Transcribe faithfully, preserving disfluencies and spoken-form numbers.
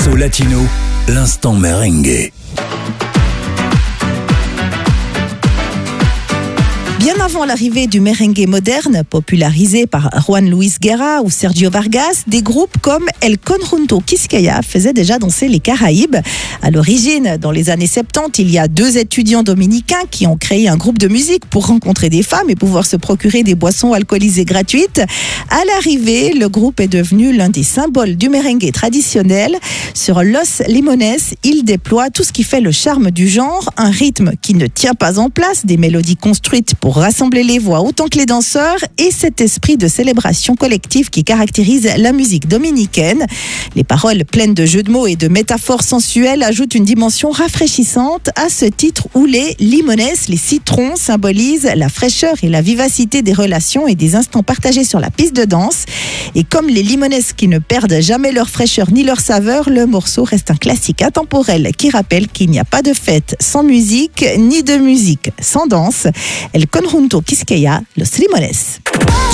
Expresso Latino, l'instant merengue. Bien avant l'arrivée du merengue moderne, popularisé par Juan Luis Guerra ou Sergio Vargas, des groupes comme El Conjunto Quisqueya faisaient déjà danser les Caraïbes. À l'origine, dans les années soixante-dix, il y a deux étudiants dominicains qui ont créé un groupe de musique pour rencontrer des femmes et pouvoir se procurer des boissons alcoolisées gratuites. À l'arrivée, le groupe est devenu l'un des symboles du merengue traditionnel. Sur Los Limones, il déploie tout ce qui fait le charme du genre, un rythme qui ne tient pas en place, des mélodies construites pour rassembler les voix autant que les danseurs et cet esprit de célébration collective qui caractérise la musique dominicaine. Les paroles pleines de jeux de mots et de métaphores sensuelles ajoutent une dimension rafraîchissante à ce titre où les limones, les citrons, symbolisent la fraîcheur et la vivacité des relations et des instants partagés sur la piste de danse. Et comme les limones qui ne perdent jamais leur fraîcheur ni leur saveur, le morceau reste un classique intemporel qui rappelle qu'il n'y a pas de fête sans musique, ni de musique sans danse. El Conjunto Quisqueya, Los Limones.